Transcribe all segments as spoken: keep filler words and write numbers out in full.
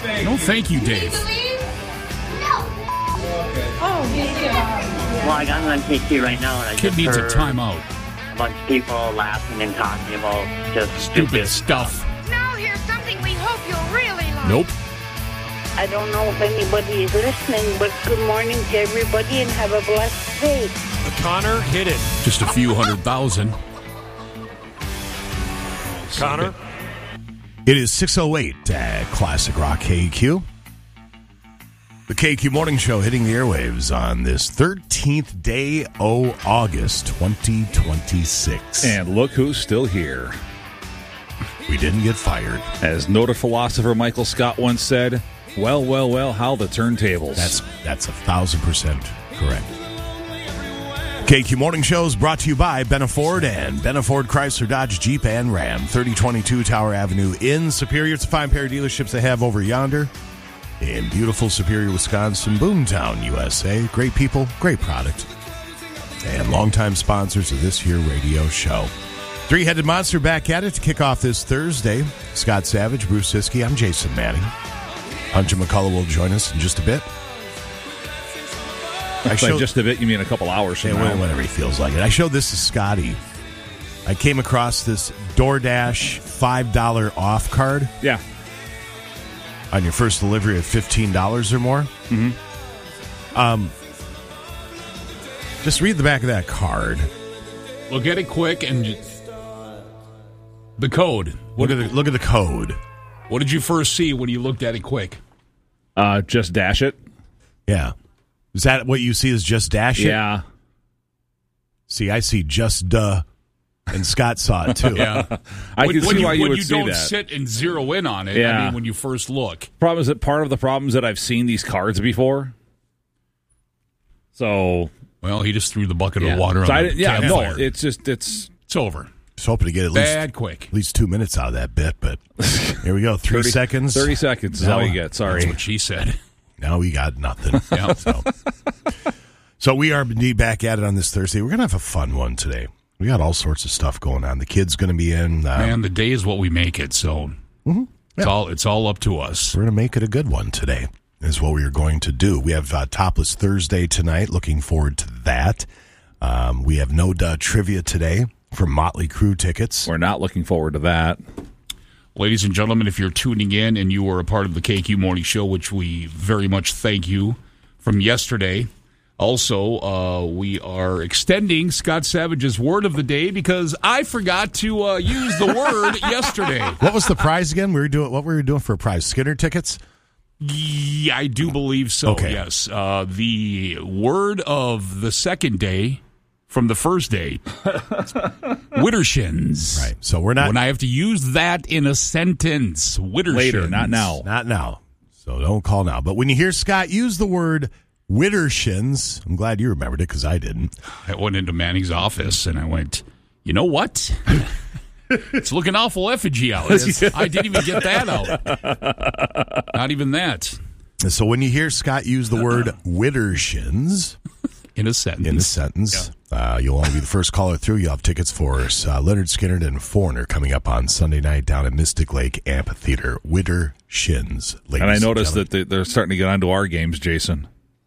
No, thank you, Dave. Well, I got on K Q right now, and I Kid just needs a heard timeout. a bunch of people laughing and talking about just Stupid stupid stuff. Now here's something we hope you'll really like. Nope. I don't know if anybody is listening, but good morning to everybody and have a blessed day. Connor, hit it. Just a few hundred thousand. Connor? It is six oh eight at Classic Rock K Q. The K Q Morning Show hitting the airwaves on this thirteenth day of August, twenty twenty-six. And look who's still here. We didn't get fired. As noted philosopher Michael Scott once said, well, well, well, how the turntables. That's that's a thousand percent correct. K Q Morning Show is brought to you by Benaford and Benaford Chrysler Dodge Jeep and Ram, thirty twenty-two Tower Avenue in Superior. It's a fine pair of dealerships they have over yonder in beautiful Superior, Wisconsin, Boomtown, U S A. Great people, great product, and longtime sponsors of this here radio show. Three-Headed Monster back at it to kick off this Thursday. Scott Savage, Bruce Siskey, I'm Jason Manning. Hunter McCullough will join us in just a bit. I showed, just a bit, you mean a couple hours from yeah, now. Whenever he feels like it. I showed this to Scotty. I came across this DoorDash five dollars off card. Yeah. On your first delivery of fifteen dollars or more. Mm-hmm. Um, just read the back of that card. Look at it quick and just, the code. What look, at the, look at the code. What did you first see when you looked at it quick? Uh, just dash it. Yeah. Is that what you see is just dash it? Yeah. See, I see just duh. And Scott saw it, too. Yeah. I when, can see you, why you when would you see don't that. sit and zero in on it, Yeah. I mean, when you first look. Problem is that part of the problem is that I've seen these cards before. So. Well, he just threw the bucket yeah. of water so on I the didn't, Yeah, campfire. no, it's just, it's. It's over. Just hoping to get at least, Bad quick. at least two minutes out of that bit, but here we go. Three thirty, seconds. thirty seconds is now, all you get. Sorry. That's what she said. Now we got nothing. Yeah. So. so we are indeed back at it on this Thursday. We're going to have a fun one today. We got all sorts of stuff going on. The kid's going to be in. Um, Man, the day is what we make it, so mm-hmm. it's yeah. all it's all up to us. We're going to make it a good one today, is what we are going to do. We have uh, Topless Thursday tonight. Looking forward to that. Um, we have no duh trivia today for Motley Crue tickets. We're not looking forward to that. Ladies and gentlemen, if you're tuning in and you were a part of the K Q Morning Show, which we very much thank you from yesterday, also, uh, we are extending Scott Savage's word of the day because I forgot to uh, use the word yesterday. What was the prize again? We were doing what were we doing for a prize? Skinner tickets? Yeah, I do believe so, okay. Yes. Uh, the word of the second day from the first day. Widdershins. Right. So we're not. When I have to use that in a sentence. Widdershins. Later, not now. Not now. So don't call now. But when you hear Scott use the word Widdershins, I'm glad you remembered it because I didn't. I went into Manning's office and I went, you know what? It's looking awful effigy out. I didn't even get that out. Not even that. So when you hear Scott use the word Widdershins in a sentence, in a sentence, yeah. uh, you'll only be the first caller through. You'll have tickets for uh, Leonard Skinner and Foreigner coming up on Sunday night down at Mystic Lake Amphitheater. Widdershins, ladies and I noticed and that they're starting to get onto our games, Jason.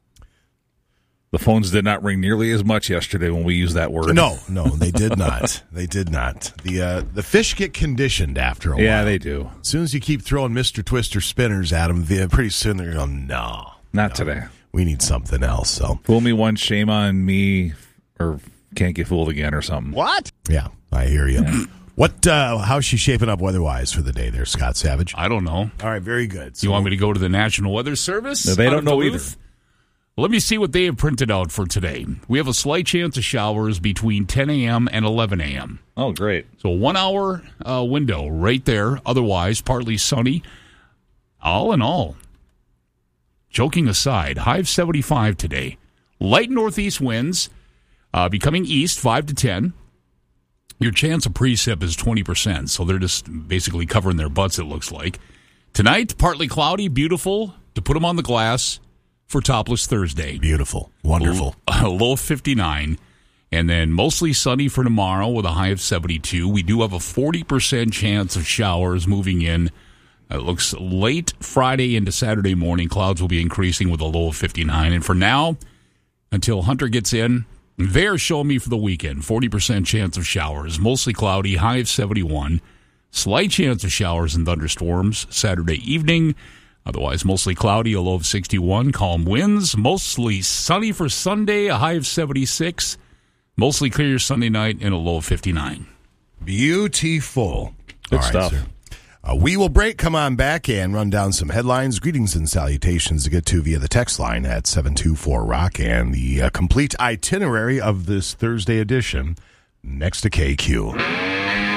The phones did not ring nearly as much yesterday when we used that word. No, no, they did not. They did not. The uh, the fish get conditioned after a yeah, while. Yeah, they do. As soon as you keep throwing Mister Twister spinners at them, pretty soon they're going, no. Not no, today. We need something else. So fool me once, shame on me, or can't get fooled again or something. What? Yeah, I hear you. Yeah. What? Uh, how's she shaping up weather-wise for the day there, Scott Savage? I don't know. All right, very good. So you want me to go to the National Weather Service? No, they don't know either. Let me see what they have printed out for today. We have a slight chance of showers between ten a.m. and eleven a.m. Oh, great. So a one-hour uh, window right there. Otherwise, partly sunny. All in all, joking aside, high of seventy-five today. Light northeast winds uh, becoming east, five to ten. Your chance of precip is twenty percent, so they're just basically covering their butts, it looks like. Tonight, partly cloudy, beautiful, to put them on the glass for Topless Thursday. Beautiful. Wonderful. A low of fifty-nine. And then mostly sunny for tomorrow with a high of seventy-two. We do have a forty percent chance of showers moving in It looks late Friday into Saturday morning. Clouds will be increasing with a low of fifty-nine. And for now, until Hunter gets in, they're showing me for the weekend, forty percent chance of showers. Mostly cloudy, high of seventy-one. Slight chance of showers and thunderstorms Saturday evening. Otherwise, mostly cloudy, a low of sixty-one. Calm winds. Mostly sunny for Sunday, a high of seventy-six. Mostly clear Sunday night and a low of fifty-nine. Beautiful. Good All right, stuff. sir. Uh, we will break, come on back, and run down some headlines, greetings, and salutations to get to via the text line at seven two four rock and the uh, complete itinerary of this Thursday edition next to K Q.